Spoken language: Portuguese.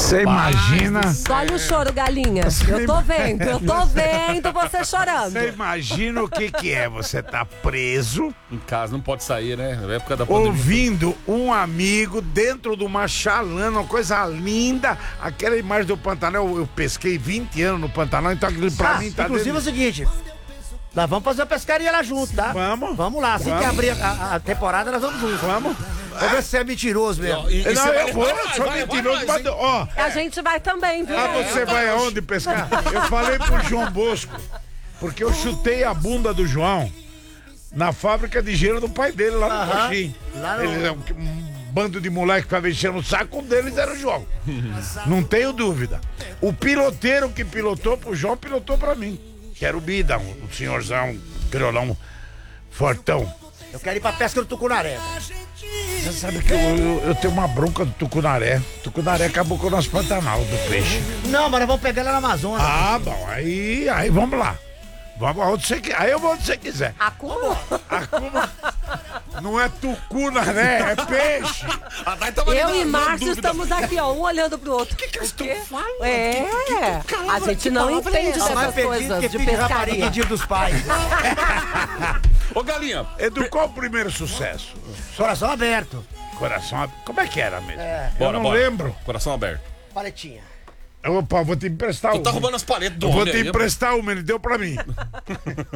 Você imagina... Olha o choro, galinha. Eu tô vendo você chorando. Você imagina o que é? Você tá preso, Em casa não pode sair, né? Na época da pandemia. ouvindo um amigo dentro de uma chalana, uma coisa linda. Aquela imagem do Pantanal, eu pesquei 20 anos no Pantanal, então aquilo pra mim tá inclusive é o seguinte, nós vamos fazer uma pescaria lá junto, tá? Vamos. Vamos lá, assim que abrir a temporada, nós vamos juntos. Vamos. Vamos ver se você é mentiroso mesmo. Não, eu vou, eu sou mentiroso, mas, ó... A gente vai também, viu? você vai aonde pescar? Eu falei pro João Bosco, porque eu chutei a bunda do João na fábrica de gelo do pai dele, lá no Coxim. Ele é um bando de moleque que tava enchendo o saco, um deles era o João. Não tenho dúvida. O piloteiro que pilotou pro João, pilotou pra mim. Que era o Bida, um senhorzão, um criolão fortão. Eu quero ir pra pesca do Tucunaré. Você sabe que eu tenho uma bronca do Tucunaré. O Tucunaré acabou com o nosso Pantanal do peixe. Não, mas nós vamos pegar ela na Amazônia. Ah, bom, aí vamos lá. Vamos aonde você quiser. Aí eu vou onde você quiser. Acuma? Não é tucunaré, é peixe. Eu e Márcio estamos aqui, ó, um olhando pro outro. O que eles estão falando? A gente não entende dessas coisas de pescaria. Dia dos pais. Ô, Galinha. Edu, qual o primeiro sucesso? Coração aberto. Coração aberto. Como é que era mesmo? Bora, eu não lembro. Coração aberto. Paletinha. Opa, vou te emprestar Tu tá roubando as paletas do Eu vou homem te aí, emprestar uma, ele deu pra mim.